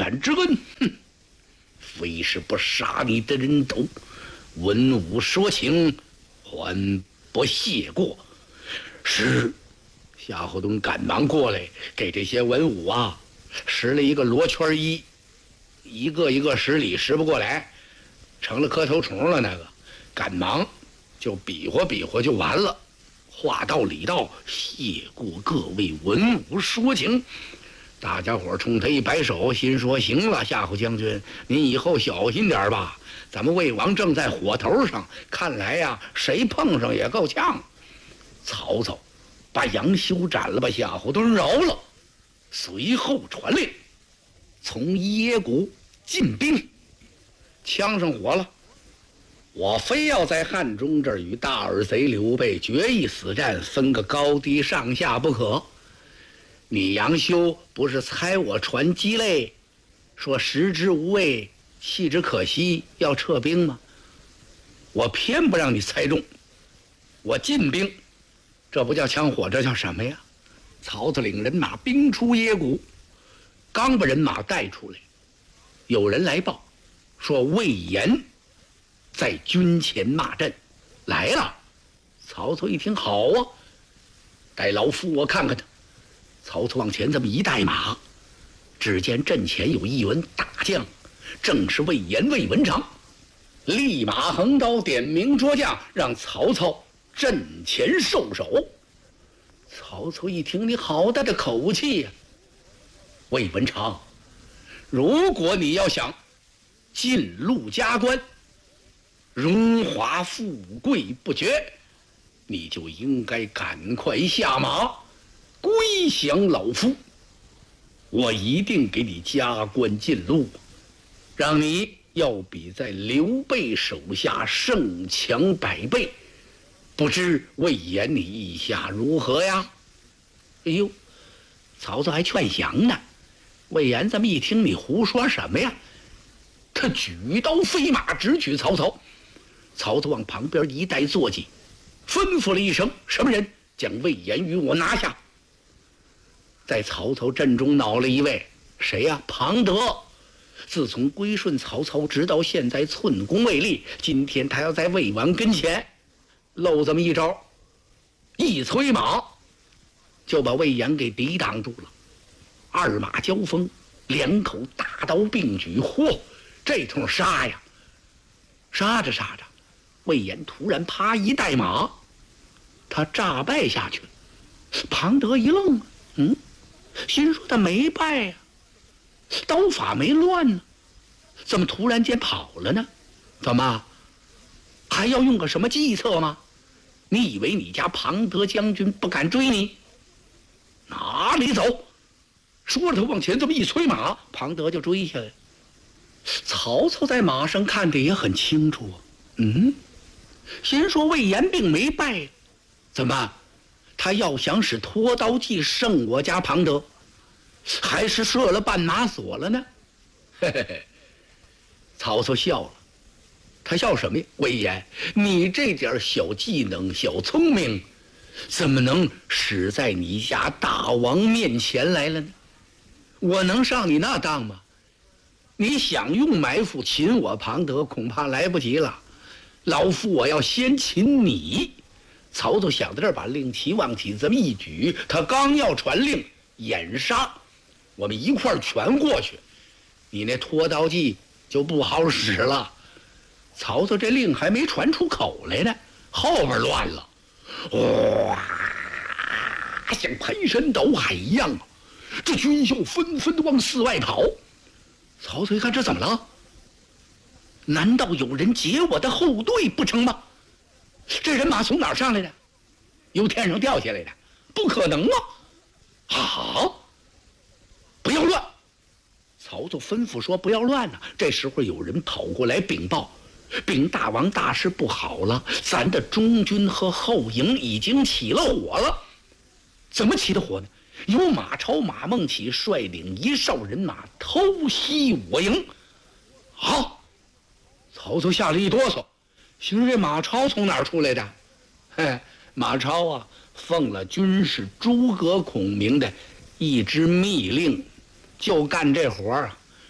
战之恩，哼，非是不杀你的人头。文武说情，还不谢过。是。夏侯惇赶忙过来，给这些文武啊拾了一个罗圈衣，一个一个十里拾不过来，成了磕头虫了。那个赶忙就比划比划就完了。话到理到，谢过各位文武说情。大家伙冲他一摆手，心说：行了，夏侯将军，您以后小心点吧。咱们魏王正在火头上，看来呀，谁碰上也够呛。曹操把杨修斩了，把夏侯惇饶了，随后传令，从耶谷进兵。枪上火了，我非要在汉中这儿与大耳贼刘备决一死战，分个高低上下不可。你杨修不是猜我传鸡肋，说食之无味，弃之可惜，要撤兵吗？我偏不让你猜中，我进兵。这不叫枪火，这叫什么呀？曹操领人马兵出耶谷，刚把人马带出来，有人来报说魏延在军前骂阵来了。曹操一听，好啊，带老夫我看看他。曹操往前这么一带马，只见阵前有一员大将，正是魏延魏文长，立马横刀点名捉将，让曹操阵前受首。曹操一听，你好大的口气呀！魏文长，如果你要想进禄加官，荣华富贵不绝，你就应该赶快下马归降老夫，我一定给你加官进禄，让你要比在刘备手下胜强100倍。不知魏延你意下如何呀？哎呦，曹操还劝降呢。魏延这么一听，你胡说什么呀？他举刀飞马直取曹操。曹操往旁边一带坐骑，吩咐了一声：什么人将魏延与我拿下？在曹操阵中恼了一位，谁呀？庞德。自从归顺曹操，直到现在寸功未立，今天他要在魏王跟前漏这么一招，一催马就把魏延给抵挡住了。二马交锋，两口大刀并举，嚯，这通杀呀！杀着杀着，魏延突然啪一带马，他诈败下去了。庞德一愣，心说他没败呀，刀法没乱呢，怎么突然间跑了呢？怎么还要用个什么计策吗？你以为你家庞德将军不敢追你？哪里走？说着他往前这么一催马，庞德就追下来。曹操在马上看得也很清楚，心说魏延并没败，怎么他要想使拖刀计胜我家庞德，还是设了绊马索了呢？嘿嘿嘿，曹操笑了。他笑什么呀？魏延，你这点小技能、小聪明，怎么能使在你家大王面前来了呢？我能上你那当吗？你想用埋伏擒我庞德，恐怕来不及了。老夫我要先擒你。曹操想到这儿，把令旗往起这么一举，他刚要传令掩杀，我们一块儿全过去，你那拖刀计就不好使了。曹操这令还没传出口来呢，后边乱了，哇，像排山倒海一样，这军校纷纷往寺外跑。曹操一看，这怎么了？难道有人劫我的后队不成吗？这人马从哪儿上来的？由天上掉下来的？不可能啊！好，不要乱。曹操吩咐说不要乱呢。这时候有人跑过来禀报，禀大王，大事不好了，咱的中军和后营已经起了火了。怎么起的火呢？有马超、马孟起率领1哨人马偷袭我营。好，曹操吓了一哆嗦，心说这马超从哪儿出来的？马超啊，奉了军师诸葛孔明的一支密令，就干这活啊。